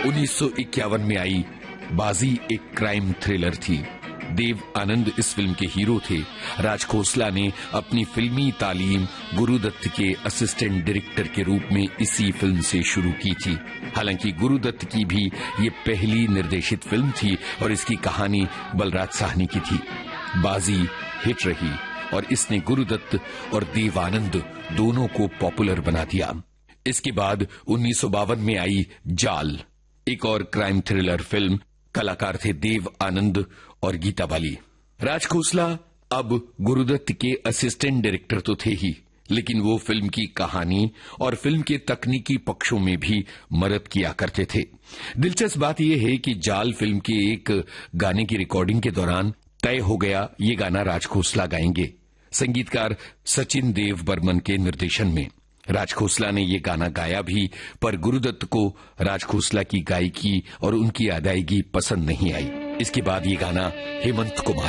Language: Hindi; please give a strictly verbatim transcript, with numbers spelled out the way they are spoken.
उन्नीस सौ इक्यावन में आई बाजी एक क्राइम थ्रिलर थी। देव आनंद इस फिल्म के हीरो थे। राज खोसला ने अपनी फिल्मी तालीम गुरुदत्त के असिस्टेंट डायरेक्टर के रूप में इसी फिल्म से शुरू की थी। हालांकि गुरुदत्त की भी ये पहली निर्देशित फिल्म थी और इसकी कहानी बलराज साहनी की थी। बाजी हिट रही और इसने गुरुदत्त और देव आनंद दोनों को पॉपुलर बना दिया। इसके बाद उन्नीस सौ बावन में आई जाल, एक और क्राइम थ्रिलर फिल्म। कलाकार थे देव आनंद और गीता बाली। राज खोसला अब गुरुदत्त के असिस्टेंट डायरेक्टर तो थे ही, लेकिन वो फिल्म की कहानी और फिल्म के तकनीकी पक्षों में भी मदद किया करते थे। दिलचस्प बात यह है कि जाल फिल्म के एक गाने की रिकॉर्डिंग के दौरान तय हो गया ये गाना राज खोसला गाएंगे, संगीतकार सचिन देव बर्मन के निर्देशन में। राज खोसला ने ये गाना गाया भी, पर गुरुदत्त को राज खोसला की गायकी और उनकी अदायगी पसंद नहीं आई। इसके बाद ये गाना हेमंत कुमार